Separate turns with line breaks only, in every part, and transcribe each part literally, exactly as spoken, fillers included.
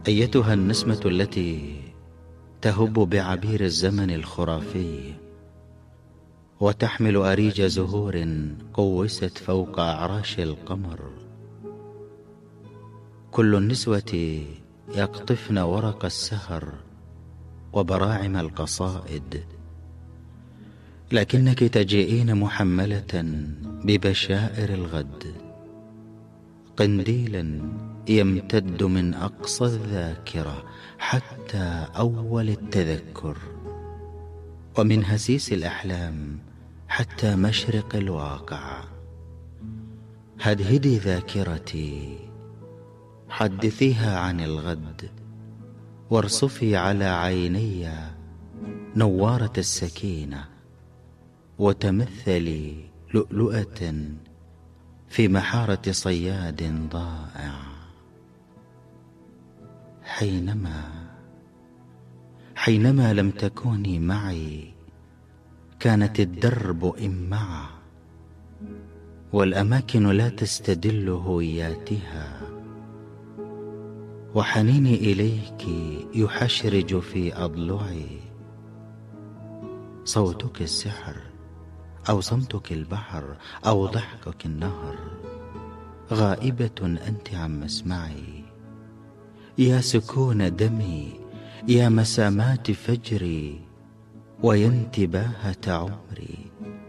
أيتها النسمة التي تهب بعبير الزمن الخرافي وتحمل أريج زهور قوست فوق أعراش القمر، كل النسوة يقطفن ورق السهر وبراعم القصائد، لكنك تجيئين محملة ببشائر الغد، قنديلا يمتد من أقصى الذاكرة حتى أول التذكر، ومن هسيس الأحلام حتى مشرق الواقع. هدهدي ذاكرتي، حدثيها عن الغد، وارصفي على عيني نوارة السكينة، وتمثلي لؤلؤة في محارة صياد ضائع. حينما حينما لم تكوني معي كانت الدرب إمعة، والأماكن لا تستدل هوياتها، وحنيني إليك يحشرج في أضلعي. صوتك السحر أو صمتك البحر أو ضحكك النهر، غائبة أنت عن مسمعي. يا سكون دمي، يا مسامات فجري، ويا انتباهة عمري.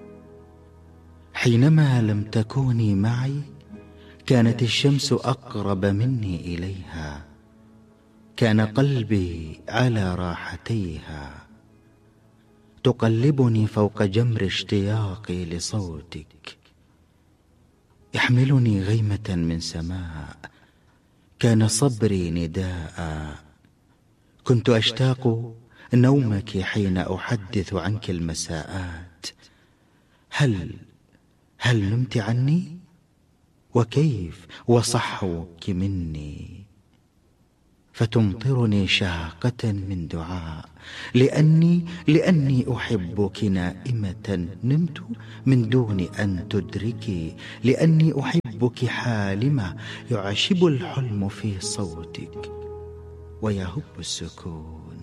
حينما لم تكوني معي كانت الشمس أقرب مني إليها، كان قلبي على راحتيها، تقلبني فوق جمر اشتياقي لصوتك، يحملني غيمة من سماء، كان صبري نداء. كنت أشتاق نومك حين أحدث عنك المساءات. هل هل نمت عني؟ وكيف وصحوك مني؟ فتمطرني شاقة من دعاء، لأني لأني أحبك نائمة نمت من دون أن تدركي، لأني أحبك حالمة يعشب الحلم في صوتك ويهب السكون،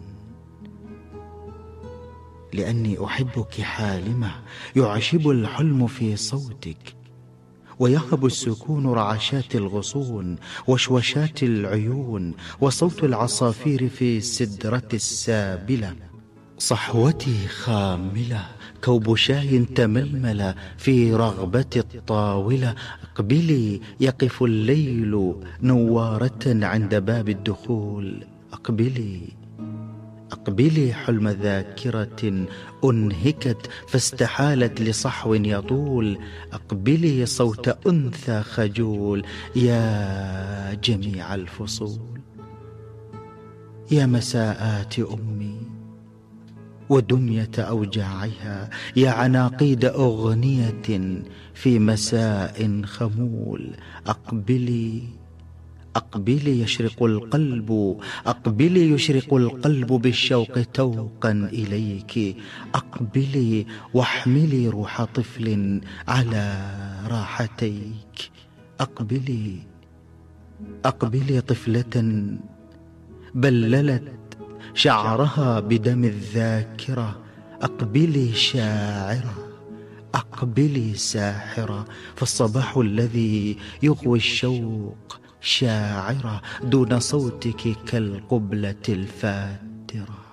لأني أحبك حالمة يعشب الحلم في صوتك ويهب السكون رعشات الغصون وشوشات العيون وصوت العصافير في السدرة السابلة. صحوتي خاملة كوب شاي تململ في رغبة الطاولة. اقبلي يقف الليل نوارة عند باب الدخول. اقبلي اقبلي حلم ذاكرة أنهكت فاستحالت لصحو يطول. اقبلي صوت أنثى خجول يا جميع الفصول. يا مساءات أمي ودمية أوجاعها، يا عناقيد أغنية في مساء خمول. أقبلي أقبلي يشرق القلب أقبلي يشرق القلب بالشوق توقا إليك. أقبلي واحملي روح طفل على راحتيك. أقبلي أقبلي طفلة بللت شعرها بدم الذاكرة. أقبلي شاعرة أقبلي ساحرة، فالصباح الذي يغوي الشوق شاعرة دون صوتك كالقبلة الفاترة.